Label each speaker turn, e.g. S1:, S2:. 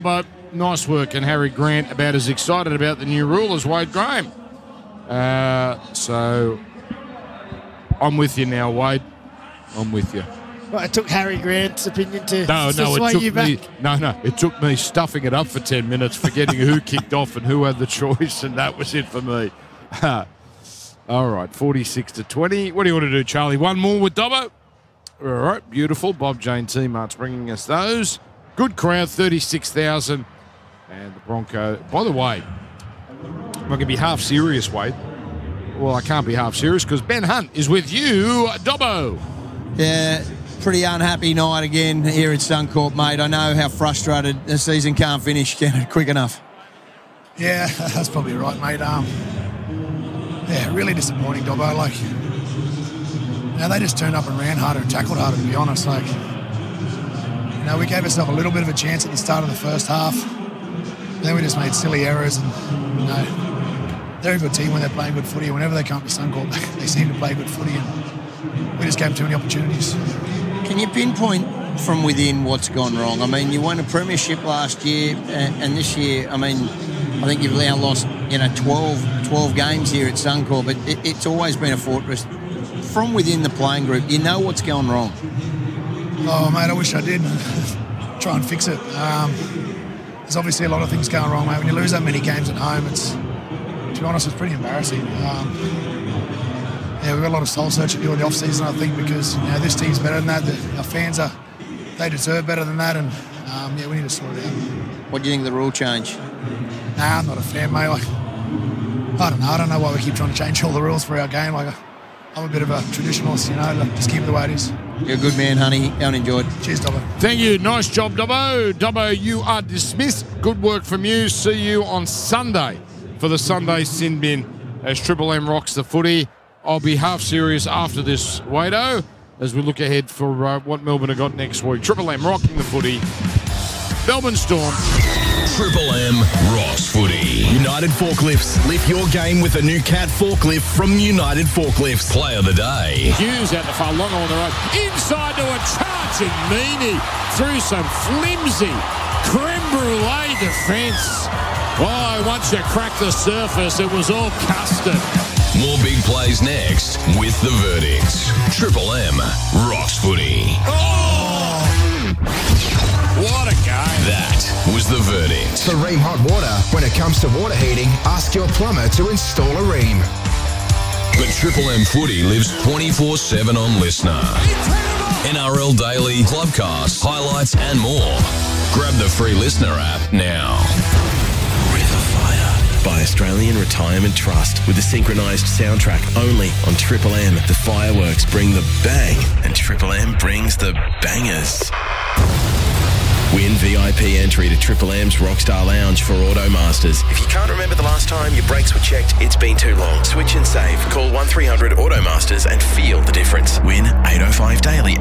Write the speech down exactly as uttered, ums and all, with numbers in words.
S1: But nice work, and Harry Grant about as excited about the new rule as Wade Graham. Uh, so I'm with you now, Wade. I'm with you.
S2: Well, it took Harry Grant's opinion to,
S1: no,
S2: to
S1: no,
S2: sway
S1: it took
S2: you back.
S1: me. No, no, it took me stuffing it up for ten minutes, forgetting who kicked off and who had the choice, and that was it for me. All right, forty-six to twenty. What do you want to do, Charlie? One more with Dobbo. All right, beautiful. Bob Jane T-Mart's bringing us those. Good crowd, thirty-six thousand. And the Bronco, by the way, I'm going to be half serious, Wade. Well, I can't be half serious because Ben Hunt is with you, Dobbo.
S3: Yeah, pretty unhappy night again here at Suncorp, mate. I know how frustrated the season can't finish quick enough.
S4: Yeah, that's probably right, mate. Um, yeah, really disappointing, Dobbo. Like, you know, they just turned up and ran harder and tackled harder, to be honest. Like, you know, we gave ourselves a little bit of a chance at the start of the first half. Then we just made silly errors, and, you know, they're a good team when they're playing good footy. Whenever they come up to Suncorp, they seem to play good footy, and we just gave them too many opportunities.
S3: Can you pinpoint from within what's gone wrong? I mean, you won a premiership last year, and, and this year, I mean, I think you've now lost, you know, twelve, twelve games here at Suncorp, but it, it's always been a fortress. From within the playing group, you know what's gone wrong.
S4: Oh, mate, I wish I did. Try and fix it. Um, there's obviously a lot of things going wrong, mate. When you lose that many games at home, it's, to be honest, it's pretty embarrassing. Um, yeah, we've got a lot of soul searching to do in the off-season, I think, because, you know, this team's better than that. The, our fans are, they deserve better than that, and um, yeah, we need to sort it out.
S3: What do you think of the rule change?
S4: Nah, I'm not a fan, mate. Like, I don't know. I don't know why we keep trying to change all the rules for our game. Like, I'm a bit of a traditionalist, you know. Like, just keep it the way it is.
S3: You're a good man, honey. Go and enjoy it.
S4: Cheers, Dobbo.
S1: Thank you. Nice job, Dobbo. Dobbo, you are dismissed. Good work from you. See you on Sunday for the Sunday Sin Bin as Triple M rocks the footy. I'll be half serious after this, Wado, as we look ahead for uh, what Melbourne have got next week. Triple M rocking the footy. Melbourne Storm.
S5: Triple M rocks footy. United Forklifts. Lift your game with a new Cat forklift from United Forklifts. Play of the day.
S1: Hughes out the far long on the right. Inside to a charging Meany. Through some flimsy creme brulee defence. Oh, once you crack the surface, it was all custard.
S5: More big plays next with the verdicts. Triple M rocks footy.
S1: Oh! What a game.
S5: That was the verdict.
S6: For Ream Hot Water, when it comes to water heating, ask your plumber to install a Ream.
S5: But Triple M footy lives twenty-four seven on Listener. N R L Daily, Clubcast, highlights and more. Grab the free Listener app now.
S7: By Australian Retirement Trust with a synchronised soundtrack only on Triple M. The fireworks bring the bang and Triple M brings the bangers. Win V I P entry to Triple M's Rockstar Lounge for Automasters. If you can't remember the last time your brakes were checked, it's been too long. Switch and save. Call one three hundred Automasters and feel the difference. Win eight oh five Daily.